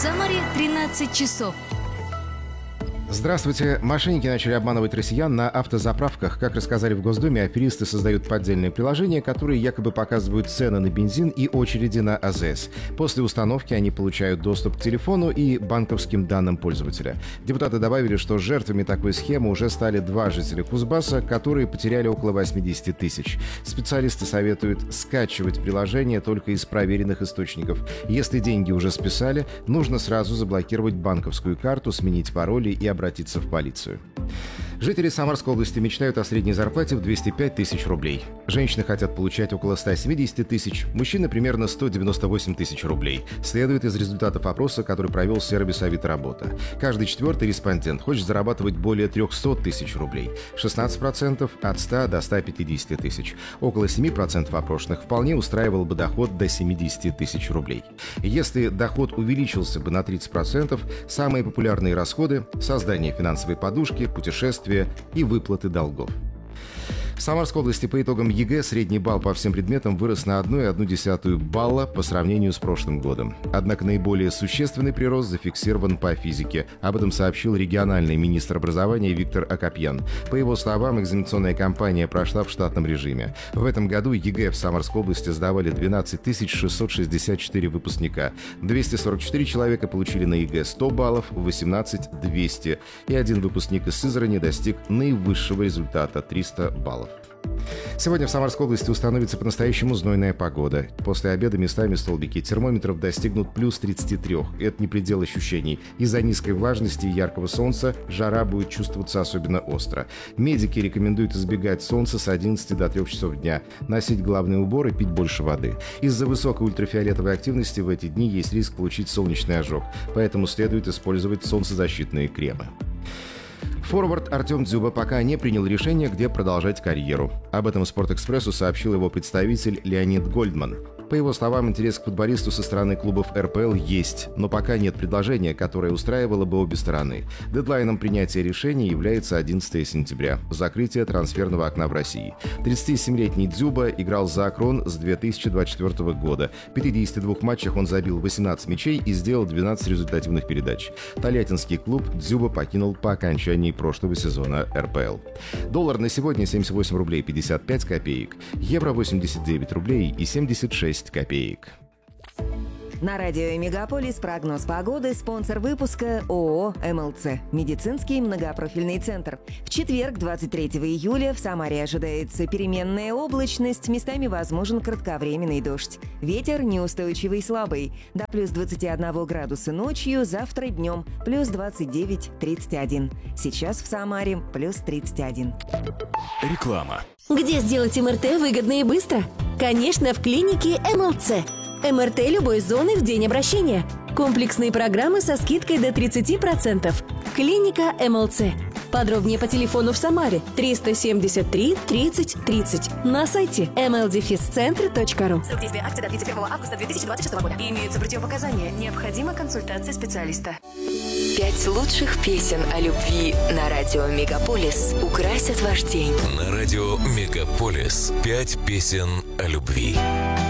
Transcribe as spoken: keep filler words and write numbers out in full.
Самаре тринадцать часов. Здравствуйте. Мошенники начали обманывать россиян на автозаправках. Как рассказали в Госдуме, аферисты создают поддельные приложения, которые якобы показывают цены на бензин и очереди на АЗС. После установки они получают доступ к телефону и банковским данным пользователя. Депутаты добавили, что жертвами такой схемы уже стали два жителя Кузбасса, которые потеряли около восемьдесят тысяч. Специалисты советуют скачивать приложение только из проверенных источников. Если деньги уже списали, нужно сразу заблокировать банковскую карту, сменить пароли и обратиться обратиться в полицию. Жители Самарской области мечтают о средней зарплате в двести пять тысяч рублей. Женщины хотят получать около ста семидесяти тысяч, мужчины примерно сто девяносто восемь тысяч рублей. Следует из результатов опроса, который провел сервис Авито Работа. Каждый четвертый респондент хочет зарабатывать более трехсот тысяч рублей. шестнадцать процентов от ста до ста пятидесяти тысяч. Около семи процентов опрошенных вполне устраивал бы доход до семидесяти тысяч рублей. Если доход увеличился бы на тридцать процентов, самые популярные расходы – создание финансовой подушки, путешествия и выплаты долгов. В Самарской области по итогам ЕГЭ средний балл по всем предметам вырос на одну целую одну десятую балла по сравнению с прошлым годом. Однако наиболее существенный прирост зафиксирован по физике. Об этом сообщил региональный министр образования Виктор Акопьян. По его словам, экзаменационная кампания прошла в штатном режиме. В этом году ЕГЭ в Самарской области сдавали двенадцать тысяч шестьсот шестьдесят четыре выпускника. двести сорок четыре человека получили на ЕГЭ сто баллов, восемнадцать – двести. И один выпускник из Сызрани достиг наивысшего результата – триста баллов. Сегодня в Самарской области установится по-настоящему знойная погода. После обеда местами столбики термометров достигнут плюс тридцати трёх. Это не предел ощущений. Из-за низкой влажности и яркого солнца жара будет чувствоваться особенно остро. Медики рекомендуют избегать солнца с одиннадцати до трёх часов дня, носить головные уборы и пить больше воды. Из-за высокой ультрафиолетовой активности в эти дни есть риск получить солнечный ожог, поэтому следует использовать солнцезащитные кремы. Форвард Артем Дзюба пока не принял решение, где продолжать карьеру. Об этом «Спортэкспрессу» сообщил его представитель Леонид Гольдман. По его словам, интерес к футболисту со стороны клубов эр пэ эл есть, но пока нет предложения, которое устраивало бы обе стороны. Дедлайном принятия решения является одиннадцатое сентября – закрытие трансферного окна в России. тридцатисемилетний Дзюба играл за Акрон с две тысячи двадцать четвёртого года. В пятидесяти двух матчах он забил восемнадцать мячей и сделал двенадцать результативных передач. Тольяттинский клуб Дзюба покинул по окончании прошлого сезона эр пэ эл. Доллар на сегодня семьдесят восемь рублей пятьдесят пять копеек, евро восемьдесят девять рублей и семьдесят шесть копеек. На радио «Мегаполис» прогноз погоды, спонсор выпуска ООО «эм эл цэ» – медицинский многопрофильный центр. В четверг, двадцать третьего июля, в Самаре ожидается переменная облачность, местами возможен кратковременный дождь. Ветер неустойчивый слабый, до плюс двадцати одного градуса ночью, завтра днем плюс двадцать девять - тридцать один. Сейчас в Самаре плюс тридцать один. Реклама. Где сделать эм эр тэ выгодно и быстро? Конечно, в клинике эм эл цэ. эм эр тэ любой зоны в день обращения. Комплексные программы со скидкой до тридцати процентов. Клиника эм эл цэ. Подробнее по телефону в Самаре триста семьдесят три тридцать тридцать. На сайте эм эл дефис центр точка ру. Срок действия акции до тридцать первого августа две тысячи двадцать шестого года. Имеются противопоказания. Необходима консультация специалиста. Пять лучших песен о любви на радио «Мегаполис» украсят ваш день. На радио «Мегаполис» пять песен о любви.